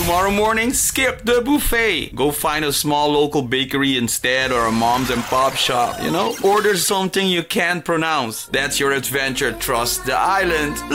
Tomorrow morning, skip the buffet. Go find a small local bakery instead or a mom's and pop shop, Order something you can't pronounce. That's your adventure. Trust the island.